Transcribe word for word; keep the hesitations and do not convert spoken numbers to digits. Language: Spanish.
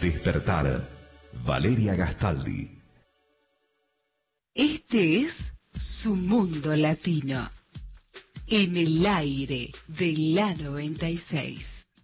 Despertar. Valeria Gastaldi. Este es Su Mundo Latino. En el aire de la noventa y seis.